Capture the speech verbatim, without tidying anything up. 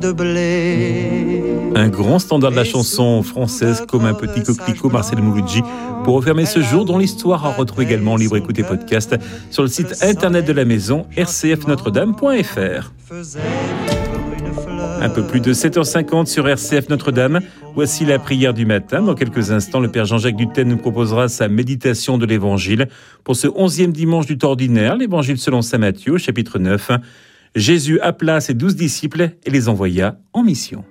de blé. Un grand standard de la chanson française comme un petit coquelicot, Marcel Mouloudji, pour refermer ce jour dont l'histoire à retrouver également en libre écoute et podcast sur le site internet de la maison r c f notre dame point f r. Un peu plus de sept heures cinquante sur R C F Notre-Dame. Voici la prière du matin. Dans quelques instants, le Père Jean-Jacques Duthène nous proposera sa méditation de l'Évangile pour ce onzième dimanche du temps ordinaire, l'Évangile selon saint Matthieu, chapitre neuf. Jésus appela ses douze disciples et les envoya en mission.